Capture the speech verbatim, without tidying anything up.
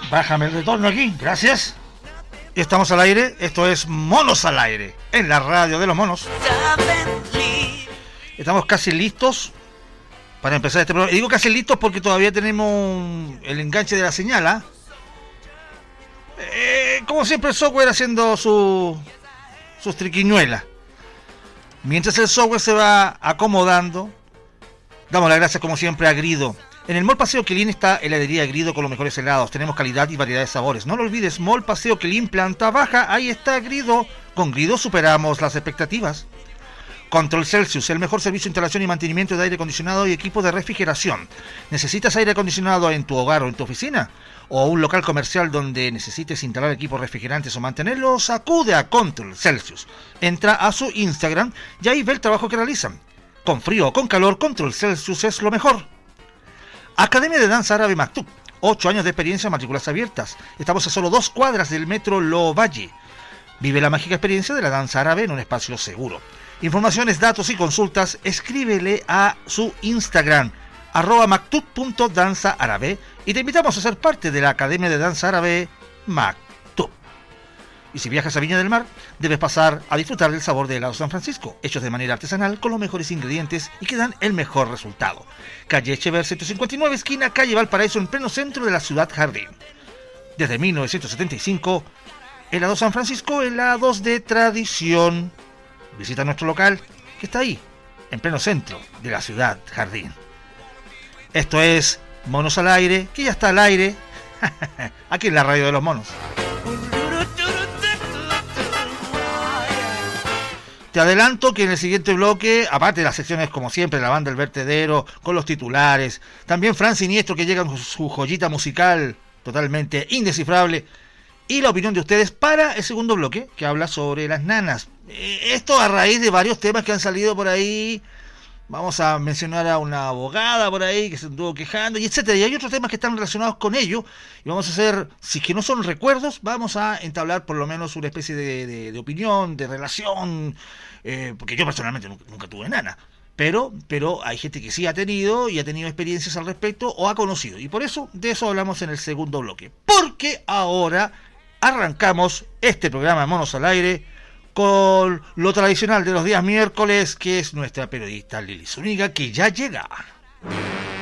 Bájame el retorno aquí, gracias. Estamos al aire, esto es Monos al Aire, en la radio de los monos. Estamos casi listos para empezar este programa. Y digo casi listos porque todavía tenemos el enganche de la señal, ¿ah? Eh, como siempre el software haciendo su, sus triquiñuelas. Mientras el software se va acomodando, damos las gracias como siempre a Grido. En el Mall Paseo Quilín está heladería Grido con los mejores helados. Tenemos calidad y variedad de sabores. No lo olvides, Mall Paseo Quilín, planta baja. Ahí está Grido. Con Grido superamos las expectativas. Control Celsius, el mejor servicio de instalación y mantenimiento de aire acondicionado y equipos de refrigeración. ¿Necesitas aire acondicionado en tu hogar o en tu oficina? ¿O un local comercial donde necesites instalar equipos refrigerantes o mantenerlos? Acude a Control Celsius. Entra a su Instagram y ahí ve el trabajo que realizan. Con frío o con calor, Control Celsius es lo mejor. Academia de Danza Árabe Maktub. Ocho años de experiencia, matrículas abiertas. Estamos a solo dos cuadras del metro Lovalle. Vive la mágica experiencia de la danza árabe en un espacio seguro. Informaciones, datos y consultas, escríbele a su Instagram, arroba maktub punto danza árabe, y te invitamos a ser parte de la Academia de Danza Árabe Maktub. Y si viajas a Viña del Mar, debes pasar a disfrutar del sabor de helado San Francisco, hechos de manera artesanal con los mejores ingredientes y que dan el mejor resultado. Calle Echever ciento cincuenta y nueve, esquina Calle Valparaíso, en pleno centro de la ciudad Jardín. Desde mil novecientos setenta y cinco, helado San Francisco, helados de tradición. Visita nuestro local, que está ahí, en pleno centro de la ciudad Jardín. Esto es Monos al Aire, que ya está al aire, aquí en la radio de los monos. Te adelanto que en el siguiente bloque, aparte de las secciones como siempre, la banda El Vertedero, con los titulares, también Fran Siniestro que llega con su joyita musical totalmente indescifrable, y la opinión de ustedes para el segundo bloque, que habla sobre las nanas. Esto a raíz de varios temas que han salido por ahí. Vamos a mencionar a una abogada por ahí que se estuvo quejando, y etcétera. Y hay otros temas que están relacionados con ello. Y vamos a hacer, si que no son recuerdos, vamos a entablar por lo menos una especie de, de, de opinión, de relación. Eh, porque yo personalmente nunca, nunca tuve nana. Pero, pero hay gente que sí ha tenido y ha tenido experiencias al respecto o ha conocido. Y por eso, de eso hablamos en el segundo bloque. Porque ahora arrancamos este programa Monos al Aire con lo tradicional de los días miércoles, que es nuestra periodista Lili Zúñiga, que ya llega.